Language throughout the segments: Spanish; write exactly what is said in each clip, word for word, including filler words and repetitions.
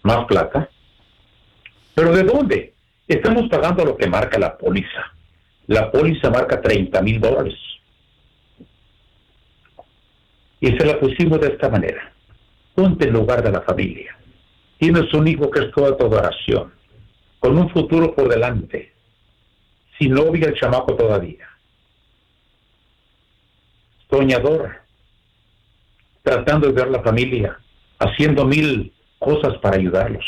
más plata. ¿Pero de dónde? Estamos pagando lo que marca la póliza. La póliza marca treinta mil dólares. Y se la pusimos de esta manera. Ponte en lugar de la familia. Tienes un hijo que es toda tu adoración, con un futuro por delante, sin novia el chamaco todavía. Soñador, tratando de ver la familia, haciendo mil cosas para ayudarlos.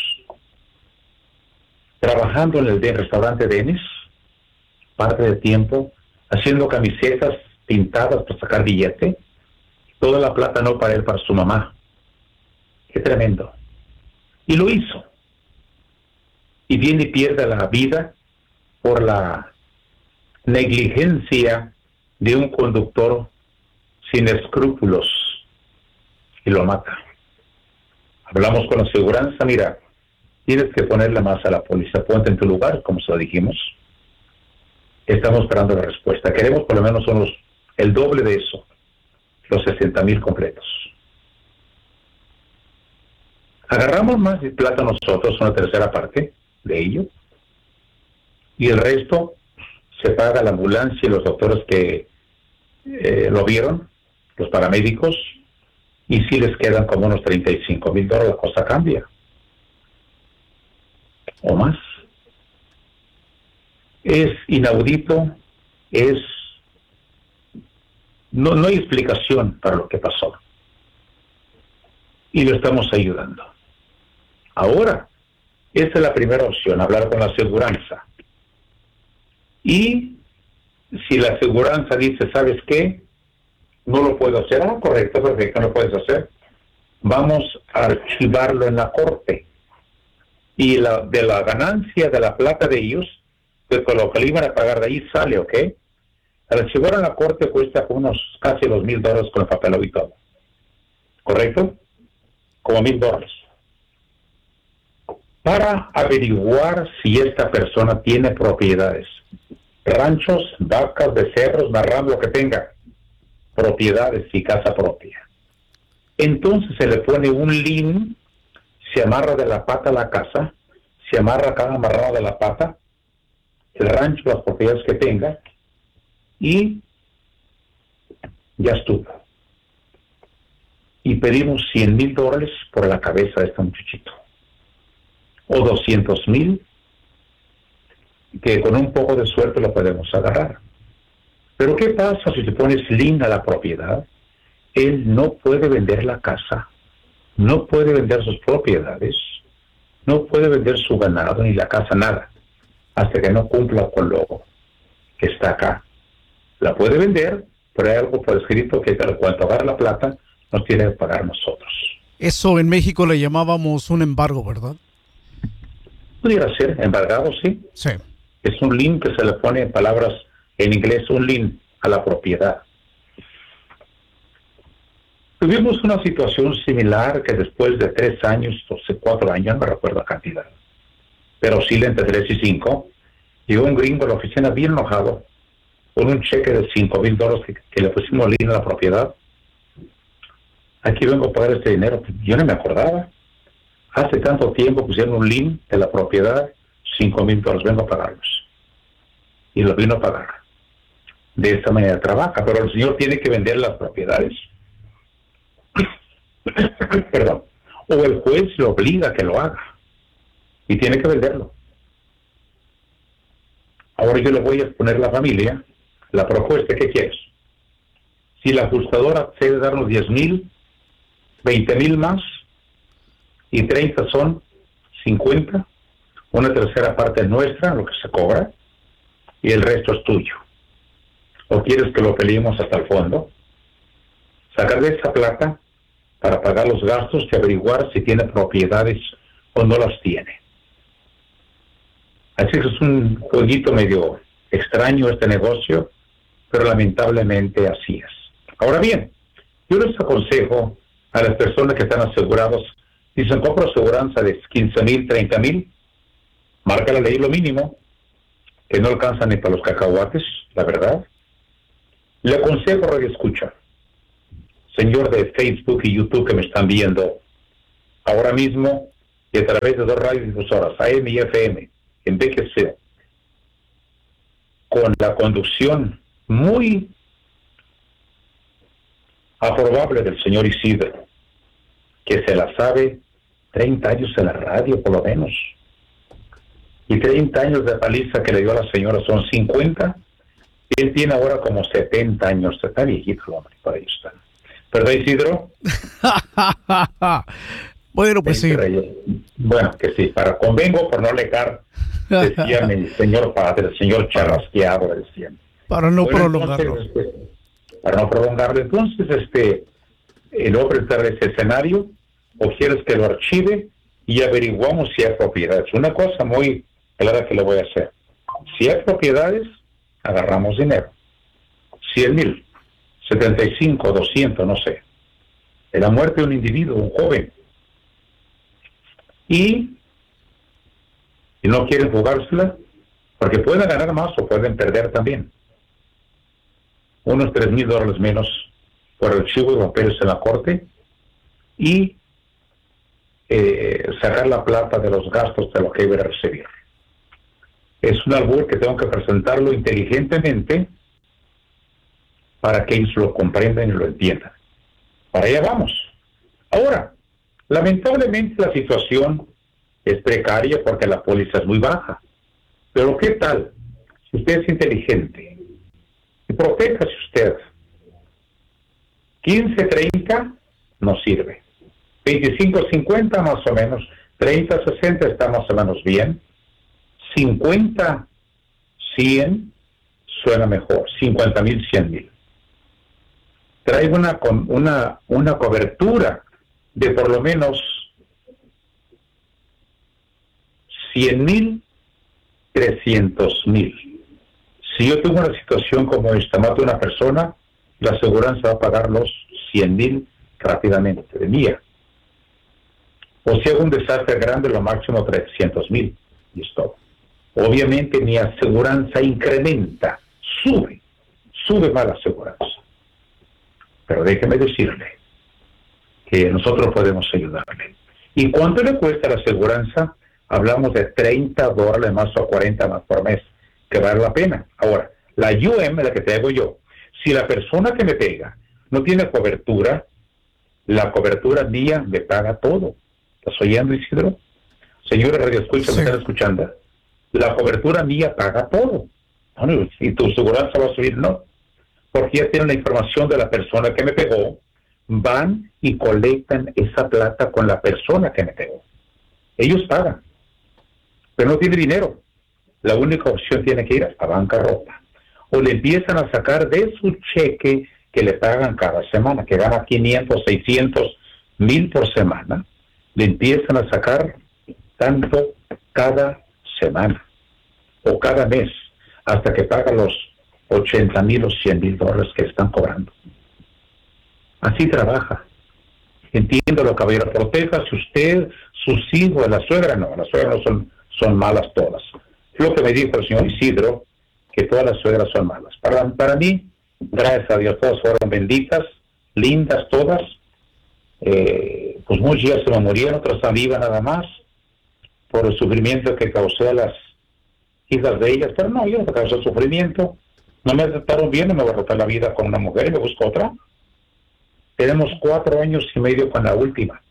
Trabajando en el de restaurante Dennis, parte del tiempo, haciendo camisetas pintadas para sacar billete, toda la plata no para él, para su mamá. Qué tremendo. Y lo hizo. Y viene y pierde la vida por la negligencia de un conductor sin escrúpulos y lo mata. Hablamos con la aseguranza, mira, tienes que ponerle más a la póliza, ponte en tu lugar, como se lo dijimos. Estamos esperando la respuesta. Queremos por lo menos unos, el doble de eso, los sesenta mil completos. Agarramos más de plata nosotros, una tercera parte de ello, y el resto se paga la ambulancia y los doctores que eh, lo vieron, los paramédicos, y si les quedan como unos treinta y cinco mil dólares, la cosa cambia. O más. Es inaudito, es... No, no hay explicación para lo que pasó. Y lo estamos ayudando. Ahora, esta es la primera opción, hablar con la aseguranza. Y si la aseguranza dice, ¿sabes qué? No lo puedo hacer. Ah, correcto, perfecto, no lo puedes hacer. Vamos a archivarlo en la corte. Y la, de la ganancia de la plata de ellos, pues con lo que le iban a pagar de ahí sale, ¿ok? Al archivar en la corte cuesta unos casi dos mil dólares con el papel y todo. ¿Correcto? Como mil dólares. Para averiguar si esta persona tiene propiedades, ranchos, vacas, becerros, marrano, lo que tenga, propiedades y casa propia. Entonces se le pone un lien, se amarra de la pata a la casa, se amarra cada amarrado de la pata, el rancho, las propiedades que tenga, y ya estuvo. Y pedimos cien mil dólares por la cabeza de este muchachito. O doscientos mil, que con un poco de suerte lo podemos agarrar. Pero ¿qué pasa si te pones lien a la propiedad? Él no puede vender la casa, no puede vender sus propiedades, no puede vender su ganado ni la casa, nada, hasta que no cumpla con lo que está acá. La puede vender, pero hay algo por escrito que al cuanto agarra la plata, nos tiene que pagar nosotros. Eso en México le llamábamos un embargo, ¿verdad? Pudiera ser, embargado, sí. Sí. Es un lien que se le pone en palabras en inglés, un lien a la propiedad. Tuvimos una situación similar que después de tres años, o sea, cuatro años, no me recuerdo la cantidad, pero oscila entre tres y cinco, llegó un gringo a la oficina bien enojado con un cheque de cinco mil dólares que, que le pusimos lien a la propiedad. Aquí vengo a pagar este dinero. Yo no me acordaba. Hace tanto tiempo pusieron un lien de la propiedad, cinco mil dólares, vengo a pagarlos. Y lo vino a pagar. De esta manera trabaja, pero el señor tiene que vender las propiedades. Perdón. O el juez lo obliga a que lo haga. Y tiene que venderlo. Ahora yo le voy a exponer a la familia la propuesta. ¿Qué quieres? Si la ajustadora accede a darnos diez mil, veinte mil más, y treinta son cincuenta, una tercera parte es nuestra, lo que se cobra, y el resto es tuyo. ¿O quieres que lo peleemos hasta el fondo? Sacar de esa plata para pagar los gastos y averiguar si tiene propiedades o no las tiene. Así que es un jueguito medio extraño este negocio, pero lamentablemente así es. Ahora bien, yo les aconsejo a las personas que están asegurados, dicen, compro aseguranza de quince mil, treinta mil, marca la ley lo mínimo, que no alcanza ni para los cacahuates, la verdad. Le aconsejo, radio escucha, señor de Facebook y YouTube que me están viendo ahora mismo, y a través de dos radiodifusoras, A M y F M, en B Q C, con la conducción muy aprobable del señor Isidro, que se la sabe treinta años en la radio por lo menos, y treinta años de paliza que le dio a la señora son cincuenta, y él tiene ahora como setenta años, está viejito el hombre, por ahí está. ¿Verdad, Isidro? Bueno, pues sí. Bueno, que sí, para convengo por no alegar, decía mi señor padre, el señor charrasqueado, decía. Para no bueno, prolongarlo. Entonces, este, para no prolongarlo, entonces, este, el hombre está en ese escenario, o quieres que lo archive y averiguamos si hay propiedades. Una cosa muy clara que le voy a hacer. Si hay propiedades, agarramos dinero. cien mil, setenta y cinco, doscientos, no sé. De la muerte de un individuo, un joven. Y, y no quieren jugársela, porque pueden ganar más o pueden perder también. Unos tres mil dólares menos por el archivo de papeles en la corte y eh, sacar la plata de los gastos de lo que iba a recibir. Es un albur que tengo que presentarlo inteligentemente para que ellos lo comprendan y lo entiendan. Para allá vamos. Ahora, lamentablemente la situación es precaria porque la póliza es muy baja. Pero ¿qué tal? Si usted es inteligente y protéjase usted. quince treinta no sirve. veinticinco cincuenta más o menos. treinta sesenta está más o menos bien. cincuenta cien suena mejor. cincuenta mil, cien mil. Traigo una, una, una cobertura de por lo menos cien mil, trescientos mil. Si yo tengo una situación como esta, mato a una persona, la aseguranza va a pagar los cien mil rápidamente, de mía. O si hago un desastre grande, lo máximo trescientos mil. Y es todo. Obviamente mi aseguranza incrementa, sube, sube más la aseguranza. Pero déjeme decirle que nosotros podemos ayudarle. ¿Y cuánto le cuesta la aseguranza? Hablamos de treinta dólares más o cuarenta más por mes, que vale la pena. Ahora, la U M, la que te hago yo, si la persona que me pega no tiene cobertura, la cobertura mía me paga todo. ¿Estás oyendo, Isidro? Señora Radio Escucha, sí. ¿Me están escuchando? La cobertura mía paga todo. Bueno, ¿y tu aseguranza va a subir? No. Porque ya tienen la información de la persona que me pegó, van y colectan esa plata con la persona que me pegó. Ellos pagan, pero no tiene dinero. La única opción tiene que ir a bancarrota. O le empiezan a sacar de su cheque que le pagan cada semana, que gana quinientos, seiscientos, mil por semana, le empiezan a sacar tanto cada semana o cada mes, hasta que paga los ochenta mil o cien mil dólares que están cobrando. Así trabaja. Entiendo lo caballero, proteja si usted, sus hijos, la suegra no, las suegras no son, son malas todas. Lo que me dijo el señor Isidro, que todas las suegras son malas. Para, para mí, gracias a Dios, todas fueron benditas, lindas todas. Eh, pues muchas ya se me murieron, otras están vivas nada más, por el sufrimiento que causé a las hijas de ellas. Pero no, yo no causé sufrimiento. No me trataron bien, no me voy a rotar la vida con una mujer y me busco otra. Tenemos cuatro años y medio con la última.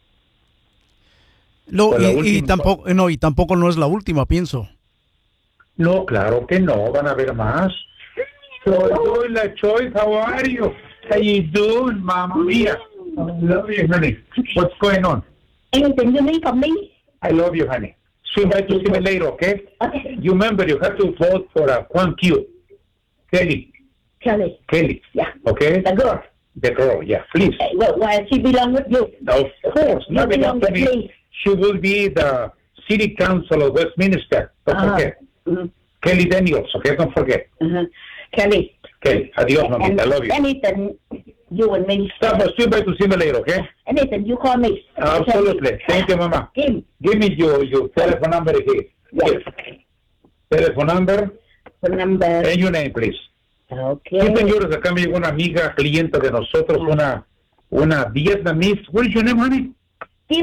No, con y, la última. y tampoco, no, y tampoco no es la última, pienso. No, claro que no, van a haber más. Soy la Choice, how are you? How you doing, mamma mia? I love you, honey. What's going on? Anything you need from me? I love you, honey. Swing by to see me later, okay? Okay. You remember, you have to vote for a Juan Q. Kelly. Kelly. Kelly. Yeah. Okay? The girl. The girl, yeah, please. Hey, well, why she belong with you? Of course. You Not belong belong to with me. me. She will be the city council of Westminster. Don't Uh-huh. forget. Mm-hmm. Kelly Daniels, okay? Don't forget. Uh-huh. Kelly. Kelly, adios, And mamita. I love you. anything you and me. Stop, swing by to see me later, okay? Anything you call me. Absolutely. Thank you, Mama. Give, Give me your, your telephone number here. yes. Telephone number The number. and your name, please. Okay. Sí, señores, acá me llegó una amiga, clienta de nosotros, una una Vietnamese. What is your name, honey? Kim.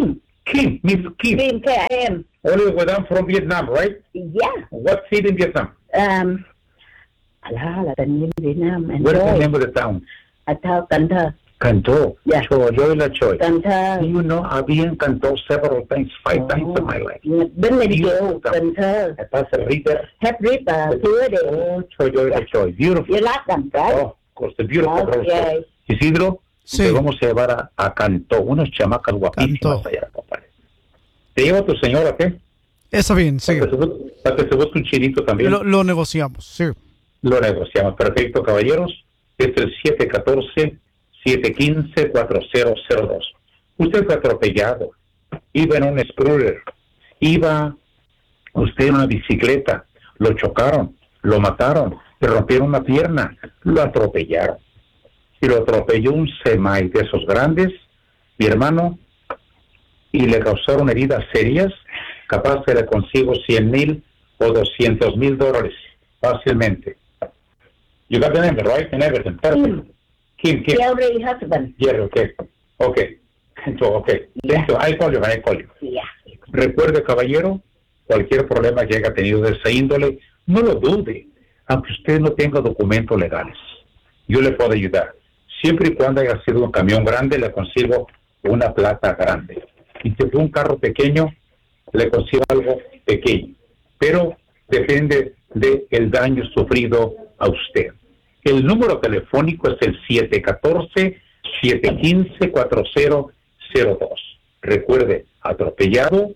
Kim, Miss Kim. Kim, K I M. Only when I'm from Vietnam, right? Yeah. What city in Vietnam? Um, là là tình nhân Việt Nam. What is the name of the town? À, thao Cần Thơ. Cần Thơ. Yeah. Choi, yo la Choi. Cần Thơ. You know, I've been in Cần Thơ several times, five oh. times in my life. Đến đây chiều, Cần Thơ. Estás arriba. Hết rip và hứa để. Oh, Choi, yo la Choi. Beautiful. You like them, right? Oh, of course, the beautiful Okay. rose. Isidro, Sí. te vamos a llevar a, a Cantó, unas chamacas guapísimas Cantó. allá, compadre. ¿Te lleva tu señora qué? Está bien, sí. Para que se bus- para que se busque un chinito también. Lo, lo negociamos, sí. Lo negociamos. Perfecto, caballeros. Es el siete uno cuatro, siete uno cinco, cuatro cero cero dos. Usted fue atropellado. Iba en un scooter. Iba usted en una bicicleta. Lo chocaron. Lo mataron. Le rompieron una pierna. Lo atropellaron. Y lo atropelló un semi de esos grandes, mi hermano, y le causaron heridas serias. Capaz que le consigo cien mil o doscientos mil dólares fácilmente. You got the number, right? And everything. Perfect. Kim, Kim. Jerry husband. Yeah, okay. Okay. So, okay. Thank you. I call you, I call you. Yeah. Recuerde, caballero, cualquier problema que haya tenido de esa índole, no lo dude, aunque usted no tenga documentos legales. Yo le puedo ayudar. Siempre y cuando haya sido un camión grande, le consigo una plata grande. Y si fue un carro pequeño, le consigo algo pequeño. Pero depende del daño sufrido a usted. El número telefónico es el siete uno cuatro, siete uno cinco, cuatro cero cero dos. Recuerde, atropellado,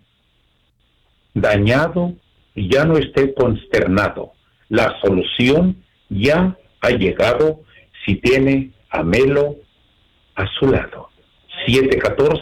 dañado, y ya no esté consternado. La solución ya ha llegado si tiene a Melo a su lado. siete uno cuatro,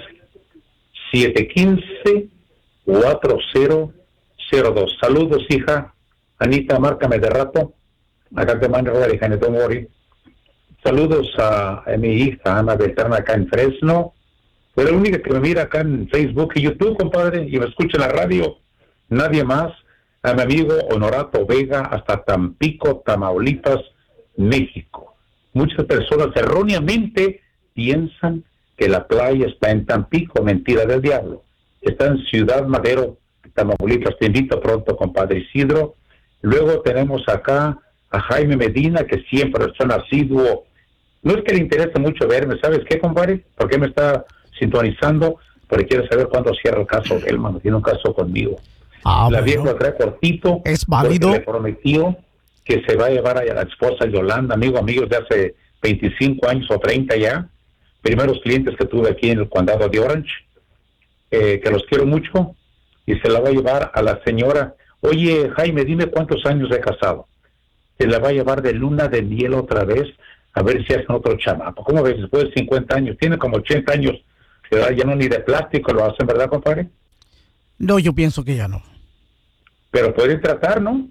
siete uno cinco, cuatro cero cero dos. Saludos, hija. Anita, márcame de rato. Acá te mando a hija, no mori. Saludos a, a mi hija, Ana Beltrán, acá en Fresno. Pero la única que me mira acá en Facebook y YouTube, compadre, y me escucha en la radio. Nadie más. A mi amigo Honorato Vega, hasta Tampico, Tamaulipas, México. Muchas personas erróneamente piensan que la playa está en Tampico, mentira del diablo. Está en Ciudad Madero, Tamaulipas. Te invito pronto, compadre Isidro. Luego tenemos acá a Jaime Medina, que siempre es un asiduo. No es que le interese mucho verme, ¿sabes qué, compadre? ¿Por qué me está sintonizando? Porque quiere saber cuándo cierra el caso de él, mano. Tiene un caso conmigo. Ah, la bueno. vieja lo trae cortito. Es válido. Le prometió que se va a llevar a la esposa Yolanda, amigo, amigos de hace veinticinco años o treinta ya. Primeros clientes que tuve aquí en el condado de Orange, eh, que los quiero mucho, y se la va a llevar a la señora. Oye, Jaime, dime cuántos años de casado. Se la va a llevar de luna de miel otra vez, a ver si hacen otro chamaco. ¿Cómo ves? Después de cincuenta años, tiene como ochenta años, ¿verdad? Ya no ni de plástico lo hacen, ¿verdad, compadre? No, yo pienso que ya no. Pero pueden tratar, ¿no?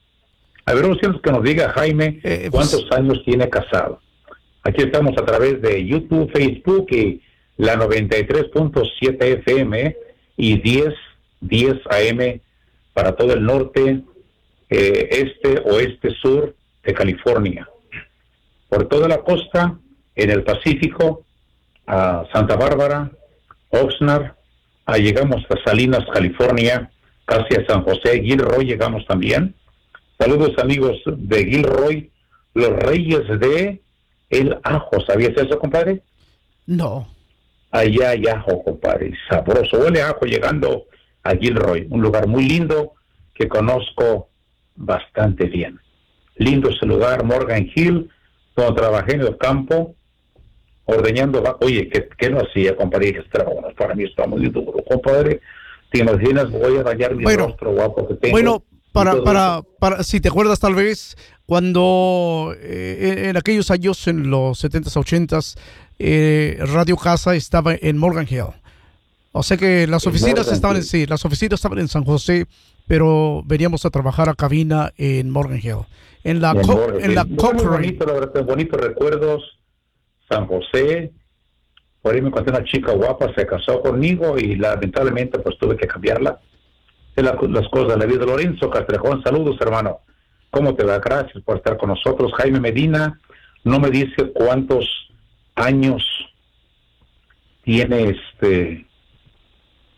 A ver, vamos a que nos diga Jaime Eh, cuántos pues, años tiene casado. Aquí estamos a través de YouTube, Facebook y la noventa y tres punto siete F M y diez, diez A M para todo el norte, eh, este, oeste, sur de California. Por toda la costa, en el Pacífico, a Santa Bárbara, Oxnard, a llegamos a Salinas, California, casi a San José, Gilroy llegamos también. Saludos, amigos de Gilroy, los reyes de el ajo. ¿Sabías eso, compadre? No. Allá hay ajo, compadre, sabroso. Huele a ajo llegando a Gilroy, un lugar muy lindo que conozco bastante bien. Lindo ese lugar, Morgan Hill, donde trabajé en el campo, ordeñando vaca. Oye, ¿qué, qué no hacía, compadre? Este trabajo para mí está muy duro, compadre. ¿Te imaginas? Voy a dañar mi Bueno, rostro guapo que tengo. Bueno, para, todo para, eso. para, si te acuerdas tal vez, cuando eh, en, en aquellos años, en los setentas, ochentas, eh, Radio Casa estaba en Morgan Hill. O sea que las En oficinas Morgan estaban en, Hill. sí, las oficinas estaban en San José, pero veníamos a trabajar a cabina en Morgan Hill. En la, En Co- Morgan en la Hill. Muy Cochrane. bonito, la verdad, bonitos recuerdos. San José. Por ahí me encontré una chica guapa, se casó conmigo y lamentablemente pues tuve que cambiarla. Es la, las cosas de la vida. Lorenzo Castrejón, saludos, hermano. ¿Cómo te va? Gracias por estar con nosotros. Jaime Medina no me dice cuántos años tiene este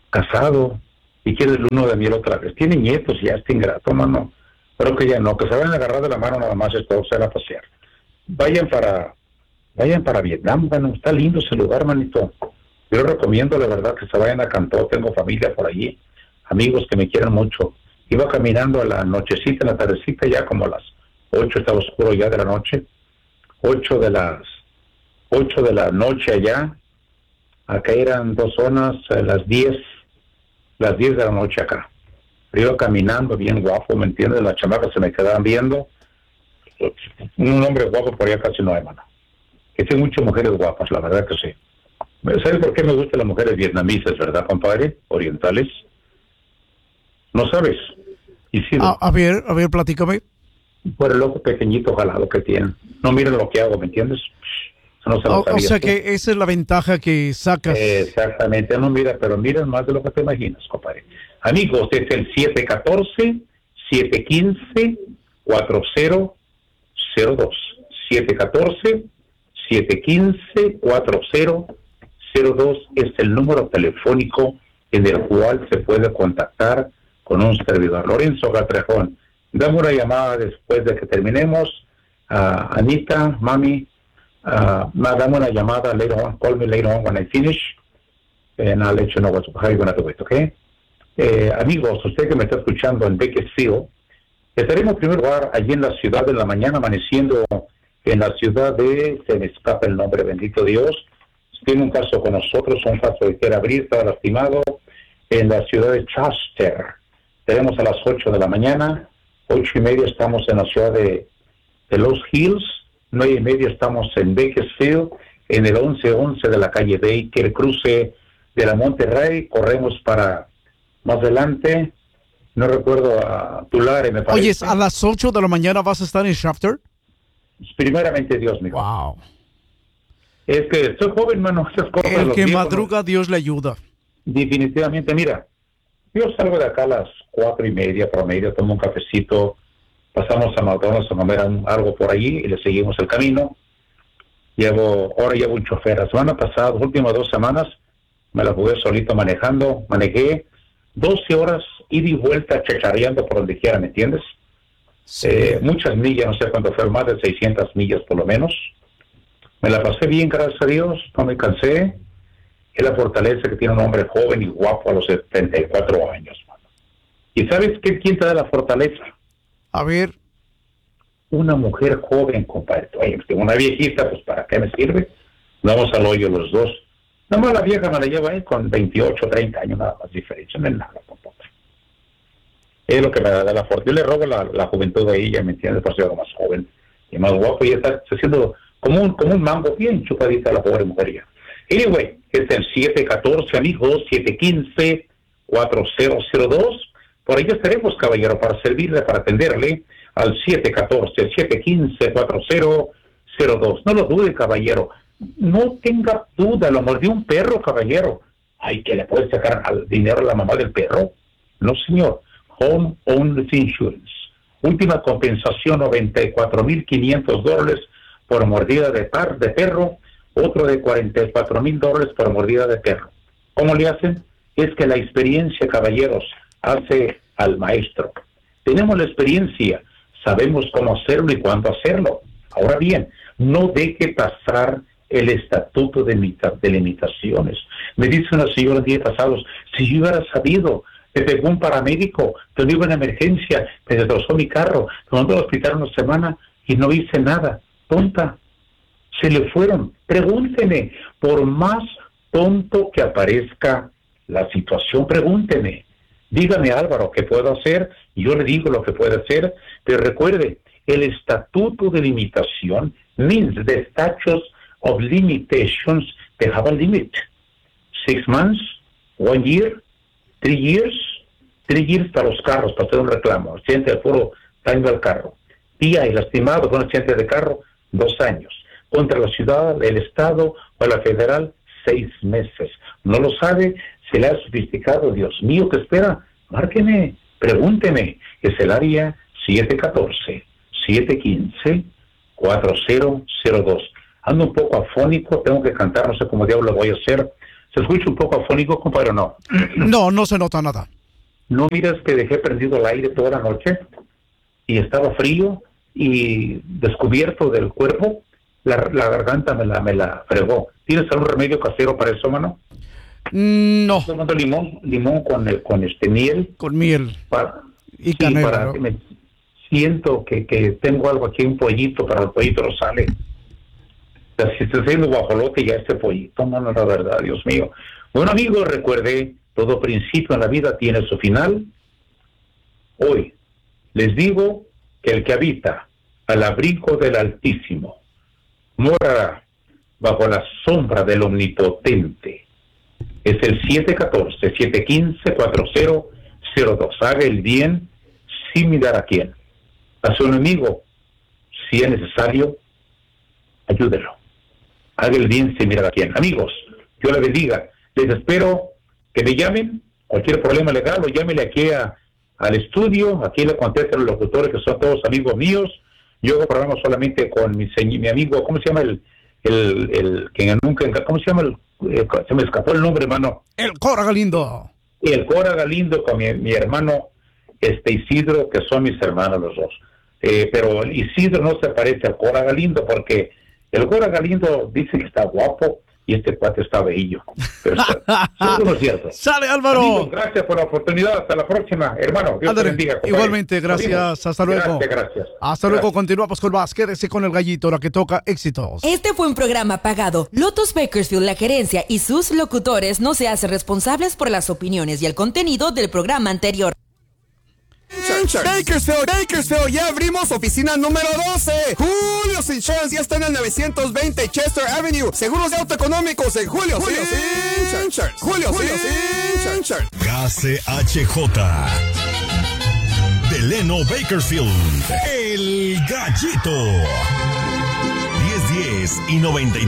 casado, y quiere el uno de miel otra vez. Tiene nietos y ya está ingrato, mano. Pero que ya no, que se vayan a agarrar de la mano nada más, esto se va a pasear. Vayan para, vayan para Vietnam, bueno, está lindo ese lugar, manito. Yo recomiendo, la verdad, que se vayan a Cantó, tengo familia por allí, amigos que me quieren mucho. Iba caminando a la nochecita, en la tardecita, ya como a las ocho, estaba oscuro ya de la noche, ocho de las, ocho de la noche allá, acá eran dos zonas, a las diez, las diez de la noche acá. Pero iba caminando bien guapo, ¿me entiendes? Las chamacas se me quedaban viendo. Un hombre guapo por allá casi no hay, mano. Que hay muchas mujeres guapas, la verdad que sí. ¿Sabes por qué me gustan las mujeres vietnamitas, verdad, compadre? Orientales. ¿No sabes? Y sí, a, a ver, a ver, platícame. Por el ojo pequeñito jalado que tienen. No miren lo que hago, ¿me entiendes? No se lo o, o sea que esa es la ventaja que sacas. Exactamente, no mira, pero miren más de lo que te imaginas, compadre. Amigos, es el siete uno cuatro, siete uno cinco, cuatro cero cero dos. siete uno cuatro, siete uno cinco, cuatro cero cero dos es el número telefónico en el cual se puede contactar con un servidor. Lorenzo Gatrejón, dame una llamada después de que terminemos. Uh, Anita, mami, uh, dame una llamada later on. Call me later on when I finish, and I'll let you know what's, how you're going to do it, okay? Eh, amigos, usted que me está escuchando en Bakersfield, estaremos en primer lugar allí en la ciudad de la mañana, amaneciendo en la ciudad de, se me escapa el nombre, bendito Dios, tiene un caso con nosotros, un caso que quiere abrir, está lastimado, en la ciudad de Chester. Tenemos a las ocho de la mañana, ocho y media estamos en la ciudad de, de Los Hills, nueve y media estamos en Bakersfield, en el once once de la calle Baker, cruce de la Monterrey, corremos para más adelante, no recuerdo a Tulare, me parece. Oye, ¿a las ocho de la mañana vas a estar en Shafter? Primeramente Dios, mi Wow. Es que soy joven, mano. Esas cosas El los que viejos, madruga, ¿no? Dios le ayuda. Definitivamente, mira, yo salgo de acá a las cuatro y media, promedio, tomo un cafecito, pasamos a McDonald's a comer algo por allí y le seguimos el camino. Llevo, ahora llevo un chofer. La semana pasada, las últimas dos semanas, me la jugué solito manejando, manejé doce horas ida y vuelta chacharreando por donde quiera, ¿me entiendes? Sí. Eh, muchas millas, no sé cuánto fue, más de seiscientas millas por lo menos. Me la pasé bien, gracias a Dios, no me cansé. Es la fortaleza que tiene un hombre joven y guapo a los setenta y cuatro años, mano. ¿Y sabes qué, quién te da la fortaleza? A ver. Una mujer joven, compadre. Oye, una viejita, pues ¿para qué me sirve? Vamos al hoyo los dos. Nada más la vieja me la lleva ahí con veintiocho, treinta años, nada más diferencia, no es nada, compadre. Es lo que me da la fortaleza. Yo le robo la, la juventud a ella, ¿me entiendes? Por ser algo más joven y más guapo, y está haciendo como un, como un mango bien chupadita la pobre mujer ya. Anyway, es el siete uno cuatro, amigos, siete uno cinco, cuatro cero cero dos. Por ahí estaremos, caballero, para servirle, para atenderle al siete uno cuatro, siete uno cinco, cuatro cero cero dos. No lo dude, caballero. No tenga duda, lo mordió un perro, caballero. Ay, que le puede sacar al dinero a la mamá del perro. No, señor. Home Owners Insurance. Última compensación, noventa y cuatro mil quinientos dólares por mordida de par de perro. Otro de cuarenta y cuatro mil dólares por mordida de perro. ¿Cómo le hacen? Es que la experiencia, caballeros, hace al maestro. Tenemos la experiencia, sabemos cómo hacerlo y cuándo hacerlo. Ahora bien, no deje pasar el estatuto de, de limitaciones. Me dice una señora el día pasado, si yo hubiera sabido, me pegó un paramédico, te digo en emergencia, me destrozó mi carro, me mandó al hospital una semana y no hice nada. Tonta, se le fueron. Pregúnteme, por más tonto que aparezca la situación, pregúnteme. Dígame, Álvaro, ¿qué puedo hacer? Yo le digo lo que puede hacer, pero recuerde, el estatuto de limitación means the statute of limitations, they have a limit. Six months, one year, three years, three years para los carros, para hacer un reclamo, accidente de puro daño al carro. Día y lastimado con accidente de carro, dos años. Contra la ciudad, el estado o la federal, seis meses. ¿No lo sabe? Se le ha sofisticado. Dios mío, ¿qué espera? Márqueme, pregúnteme. Es el área siete uno cuatro, siete uno cinco, cuatro cero cero dos. Ando un poco afónico, tengo que cantar, no sé cómo diablo voy a hacer. ¿Se escucha un poco afónico, compadre, o no? No, no se nota nada. ¿No miras que dejé prendido el aire toda la noche y estaba frío y descubierto del cuerpo? La, la garganta me la, me la fregó. ¿Tienes algún remedio casero para eso, mano? No. Estoy tomando limón, limón con, el, con este miel. Con miel. Para, y sí, canela, para ¿no? que me siento que, que tengo algo aquí, un pollito, para el pollito no sale. O sea, si estoy haciendo guajolote ya este pollito, mano, la verdad, Dios mío. Bueno, amigos, recuerde, todo principio en la vida tiene su final. Hoy les digo que el que habita al abrigo del Altísimo morará bajo la sombra del Omnipotente. Es el siete uno cuatro, siete uno cinco, cuatro cero cero dos. Haga el bien sin mirar a quién. A su enemigo, si es necesario, ayúdelo. Haga el bien sin mirar a quién. Amigos, Dios les bendiga. Les espero que me llamen. Cualquier problema legal, o llámenle aquí a, al estudio. Aquí le contestan los locutores que son todos amigos míos. Yo hago programa solamente con mi, mi amigo, ¿cómo se llama el, el, el que nunca, ¿cómo se llama el, eh, se me escapó el nombre, hermano? El Cora Galindo. El Cora Galindo con mi, mi hermano este Isidro, que son mis hermanos los dos. Eh, pero Isidro no se parece al Cora Galindo porque el Cora Galindo dice que está guapo y este cuate está bello. Pero eso no es cierto. Sale, Álvaro. Amigos, gracias por la oportunidad. Hasta la próxima, hermano. Dios te bendiga. Compadre. Igualmente, gracias. Hasta luego. Gracias, gracias. Hasta gracias. luego. Continuamos con más. Quédese con el gallito, la que toca éxitos. Este fue un programa pagado. Lotus Bakersfield, la gerencia y sus locutores no se hacen responsables por las opiniones y el contenido del programa anterior. Bakersfield, Bakersfield, ya abrimos oficina número doce. Julio's Insurance ya está en el novecientos veinte Chester Avenue. Seguros de auto económicos en Julio's Insurance. Julio's Insurance. K C H J. Delano Bakersfield. El Gallito. diez diez y noventa y